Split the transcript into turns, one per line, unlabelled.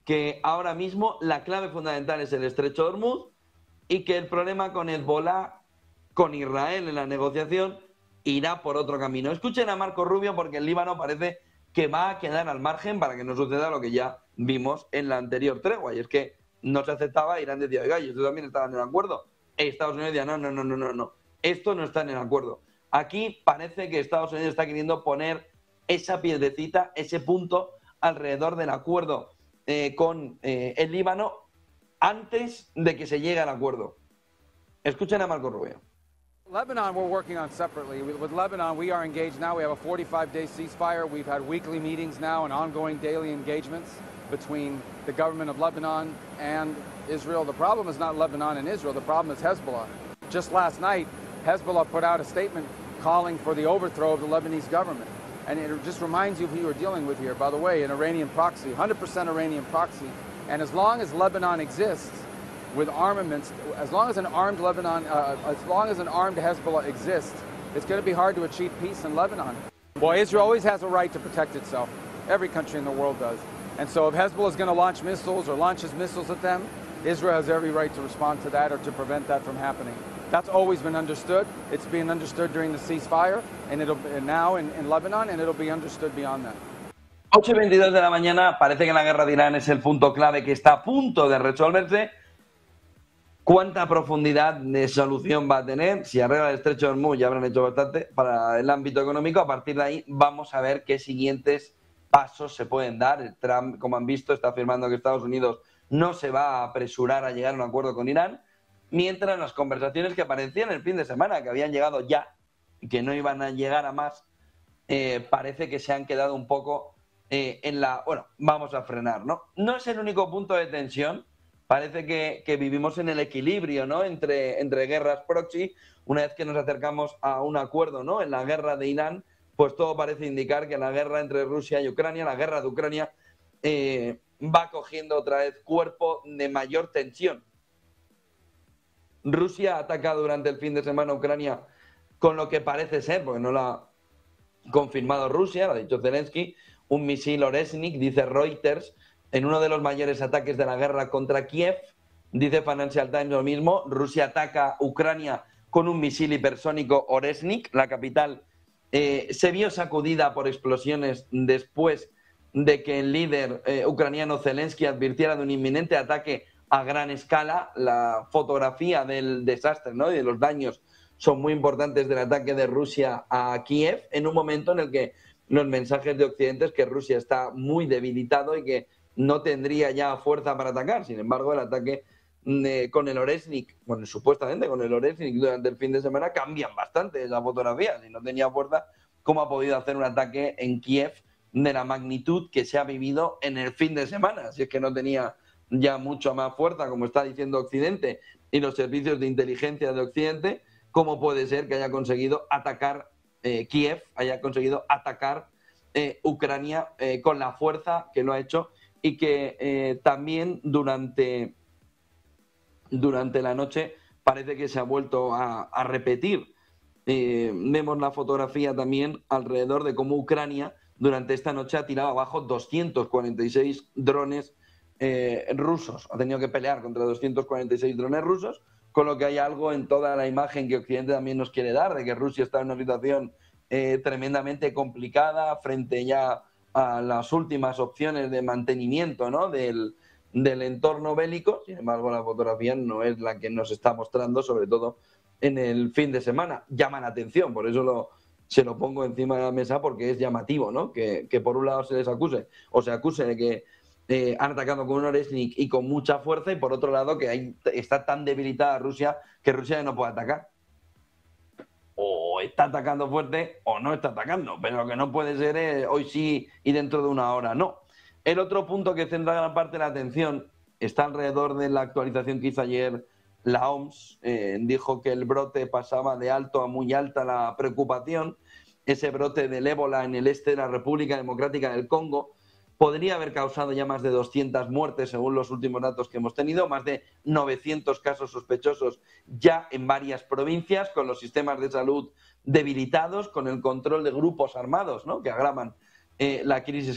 que ahora mismo la clave fundamental es el estrecho de Hormuz y que el problema con Hezbollah, con Israel en la negociación, irá por otro camino. Escuchen a Marco Rubio porque el Líbano parece que va a quedar al margen para que no suceda lo que ya vimos en la anterior tregua, y es que no se aceptaba. Irán decía, oiga, ellos también estaban en el acuerdo. Estados Unidos decía, no, esto no está en el acuerdo. Aquí parece que Estados Unidos está queriendo poner esa piedrecita, ese punto alrededor del acuerdo con el Líbano antes de que se llegue al acuerdo. Escuchen a Marco Rubio.
Lebanon we're working on separately. With Lebanon, we are engaged now. We have a 45-day ceasefire. We've had weekly meetings now and ongoing daily engagements between the government of Lebanon and Israel. The problem is not Lebanon and Israel. The problem is Hezbollah. Just last night, Hezbollah put out a statement calling for the overthrow of the Lebanese government. And it just reminds you of who you're dealing with here. By the way, an Iranian proxy, 100% Iranian proxy. And as long as Lebanon exists, with armaments, as long as an armed Lebanon, as long as an armed Hezbollah exists, it's going to be hard to achieve peace in Lebanon. Well, Israel always has a right to protect itself. Every country in the world does. And so if Hezbollah is going to launch missiles or launches missiles at them, Israel has every right to respond to that or to prevent that from happening. That's always been understood. It's being understood during the ceasefire, and now in Lebanon, and it'll be understood beyond that.
8:22 de la mañana, parece que la guerra de Irán es el punto clave que está a punto de resolverse. ¿Cuánta profundidad de solución va a tener? Si arregla el estrecho de Hormuz, ya habrán hecho bastante para el ámbito económico. A partir de ahí vamos a ver qué siguientes pasos se pueden dar. Trump, como han visto, está afirmando que Estados Unidos no se va a apresurar a llegar a un acuerdo con Irán, mientras las conversaciones que aparecían el fin de semana, que habían llegado ya y que no iban a llegar a más, parece que se han quedado un poco en la... Bueno, vamos a frenar, ¿no? No es el único punto de tensión. Parece que vivimos en el equilibrio, ¿no? entre guerras proxy. Una vez que nos acercamos a un acuerdo, ¿no? En la guerra de Irán, pues todo parece indicar que la guerra entre Rusia y Ucrania, la guerra de Ucrania, va cogiendo otra vez cuerpo de mayor tensión. Rusia ha atacado durante el fin de semana a Ucrania con lo que parece ser, porque no lo ha confirmado Rusia, lo ha dicho Zelensky, un misil Oresnik, dice Reuters, en uno de los mayores ataques de la guerra contra Kiev. Dice Financial Times lo mismo. Rusia ataca a Ucrania con un misil hipersónico Oresnik. La capital se vio sacudida por explosiones después de que el líder ucraniano Zelensky advirtiera de un inminente ataque a gran escala. La fotografía del desastre, ¿no? y de los daños son muy importantes del ataque de Rusia a Kiev, en un momento en el que los mensajes de Occidente es que Rusia está muy debilitado y que no tendría ya fuerza para atacar. Sin embargo, el ataque con el Oresnik, bueno, supuestamente con el Oresnik durante el fin de semana, cambian bastante esa fotografía. Si no tenía fuerza, ¿cómo ha podido hacer un ataque en Kiev de la magnitud que se ha vivido en el fin de semana? Si es que no tenía ya mucho más fuerza, como está diciendo Occidente y los servicios de inteligencia de Occidente, ¿cómo puede ser que haya conseguido atacar Kiev, haya conseguido atacar Ucrania con la fuerza que lo ha hecho? Y que también durante la noche parece que se ha vuelto a repetir. Vemos la fotografía también alrededor de cómo Ucrania durante esta noche ha tirado abajo 246 drones rusos. Ha tenido que pelear contra 246 drones rusos, con lo que hay algo en toda la imagen que Occidente también nos quiere dar, de que Rusia está en una situación tremendamente complicada frente ya a las últimas opciones de mantenimiento, ¿no? del entorno bélico. Sin embargo, la fotografía no es la que nos está mostrando, sobre todo en el fin de semana. Llama la atención, por eso se lo pongo encima de la mesa, porque es llamativo, ¿no? Que por un lado se les acuse, o se acuse de que han atacado con un Oresnik y con mucha fuerza, y por otro lado que está tan debilitada Rusia que Rusia ya no puede atacar. O está atacando fuerte o no está atacando, pero lo que no puede ser es hoy sí y dentro de una hora no. El otro punto que centra gran parte de la atención está alrededor de la actualización que hizo ayer la OMS. Dijo que el brote pasaba de alto a muy alta la preocupación. Ese brote del ébola en el este de la República Democrática del Congo podría haber causado ya más de 200 muertes, según los últimos datos que hemos tenido, más de 900 casos sospechosos ya en varias provincias, con los sistemas de salud debilitados, con el control de grupos armados, ¿no? que agravan la crisis